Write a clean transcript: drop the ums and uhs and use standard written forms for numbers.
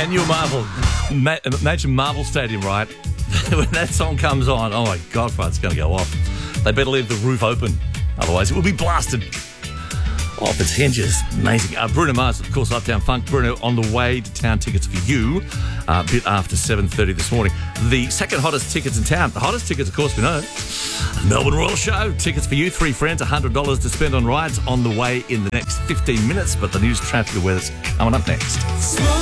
Can you marvel? Imagine Marvel Stadium, right? When that song comes on, oh my God, it's going to go off. They better leave the roof open. Otherwise, it will be blasted off its hinges. Amazing. Bruno Mars, of course, Uptown Funk. Bruno on the way to town. Tickets for you a bit after 7:30 this morning. The second hottest tickets in town. The hottest tickets, of course, we know. Melbourne Royal Show. Tickets for you. 3 friends, $100 to spend on rides on the way in the next 15 minutes. But the news, traffic, and weather's coming up next.